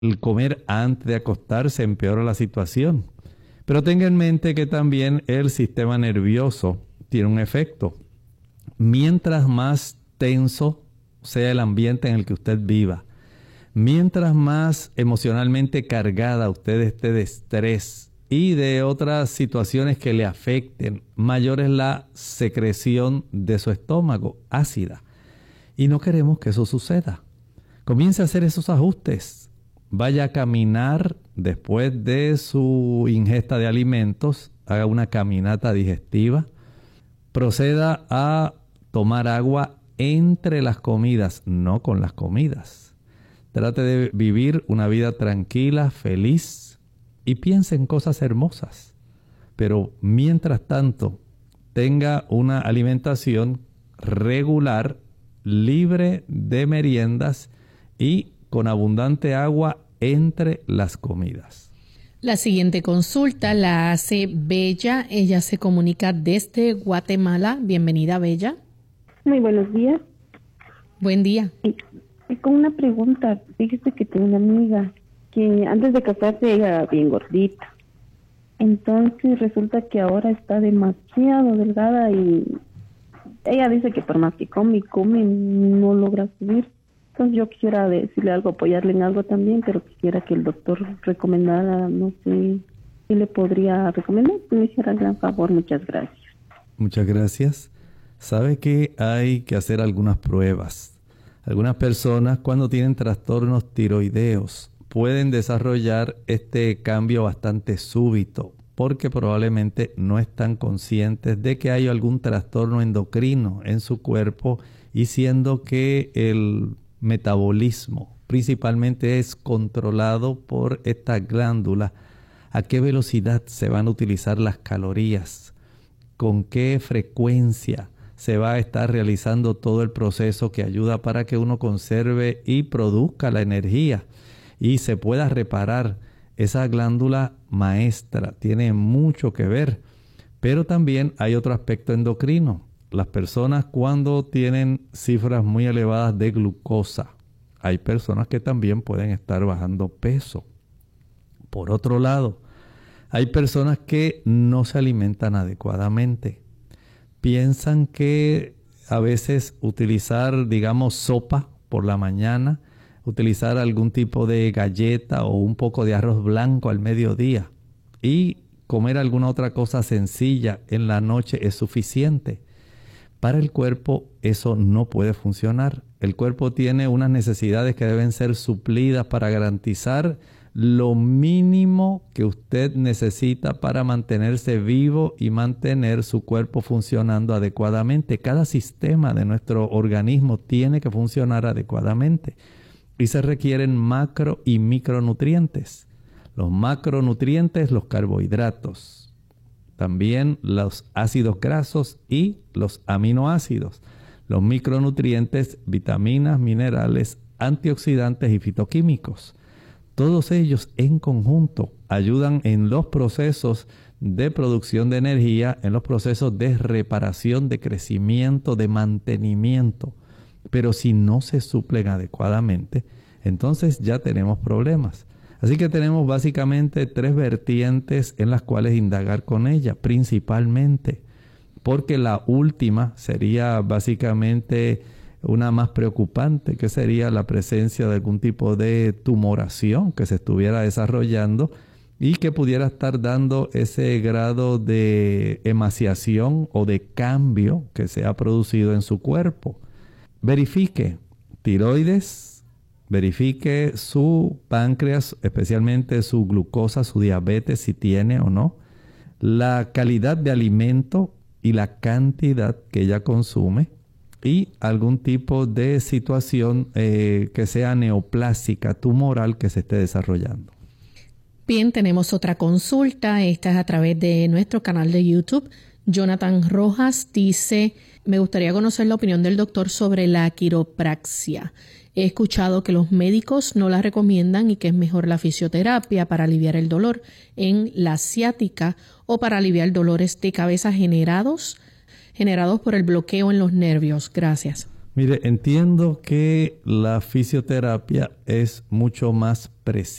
El comer antes de acostarse empeora la situación. Pero tenga en mente que también el sistema nervioso tiene un efecto. Mientras más tenso sea el ambiente en el que usted viva, mientras más emocionalmente cargada usted esté de estrés y de otras situaciones que le afecten, mayor es la secreción de su estómago ácida. Y no queremos que eso suceda. Comience a hacer esos ajustes. Vaya a caminar después de su ingesta de alimentos, haga una caminata digestiva, proceda a tomar agua entre las comidas, no con las comidas. Trate de vivir una vida tranquila, feliz y piense en cosas hermosas. Pero mientras tanto, tenga una alimentación regular, libre de meriendas y con abundante agua entre las comidas. La siguiente consulta la hace Bella. Ella se comunica desde Guatemala. Bienvenida, Bella. Muy buenos días. Buen día. Con una pregunta. Fíjese que tengo una amiga que antes de casarse ella era bien gordita. Entonces resulta que ahora está demasiado delgada y ella dice que por más que come, no logra subir. Entonces yo quisiera decirle algo, apoyarle en algo también, pero quisiera que el doctor recomendara, no sé, ¿qué le podría recomendar? Si me hiciera el gran favor, muchas gracias. Muchas gracias. Sabe que hay que hacer algunas pruebas. Algunas personas cuando tienen trastornos tiroideos pueden desarrollar este cambio bastante súbito porque probablemente no están conscientes de que hay algún trastorno endocrino en su cuerpo y siendo que el metabolismo principalmente es controlado por esta glándula, a qué velocidad se van a utilizar las calorías, con qué frecuencia se va a estar realizando todo el proceso que ayuda para que uno conserve y produzca la energía y se pueda reparar. Esa glándula maestra tiene mucho que ver, pero también hay otro aspecto endocrino. Las personas cuando tienen cifras muy elevadas de glucosa, hay personas que también pueden estar bajando peso. Por otro lado, hay personas que no se alimentan adecuadamente. Piensan que a veces utilizar, digamos, sopa por la mañana, utilizar algún tipo de galleta o un poco de arroz blanco al mediodía y comer alguna otra cosa sencilla en la noche es suficiente. Para el cuerpo eso no puede funcionar. El cuerpo tiene unas necesidades que deben ser suplidas para garantizar lo mínimo que usted necesita para mantenerse vivo y mantener su cuerpo funcionando adecuadamente. Cada sistema de nuestro organismo tiene que funcionar adecuadamente y se requieren macro y micronutrientes. Los macronutrientes, los carbohidratos. También los ácidos grasos y los aminoácidos. Los micronutrientes, vitaminas, minerales, antioxidantes y fitoquímicos. Todos ellos en conjunto ayudan en los procesos de producción de energía, en los procesos de reparación, de crecimiento, de mantenimiento. Pero si no se suplen adecuadamente, entonces ya tenemos problemas. Así que tenemos básicamente 3 vertientes en las cuales indagar con ella, principalmente, porque la última sería básicamente una más preocupante, que sería la presencia de algún tipo de tumoración que se estuviera desarrollando y que pudiera estar dando ese grado de emaciación o de cambio que se ha producido en su cuerpo. Verifique tiroides. Verifique su páncreas, especialmente su glucosa, su diabetes, si tiene o no. La calidad de alimento y la cantidad que ella consume. Y algún tipo de situación que sea neoplásica, tumoral, que se esté desarrollando. Bien, tenemos otra consulta. Esta es a través de nuestro canal de YouTube. Jonathan Rojas dice: me gustaría conocer la opinión del doctor sobre la quiropraxia. He escuchado que los médicos no la recomiendan y que es mejor la fisioterapia para aliviar el dolor en la ciática o para aliviar dolores de cabeza generados por el bloqueo en los nervios. Gracias. Mire, entiendo que la fisioterapia es mucho más precisa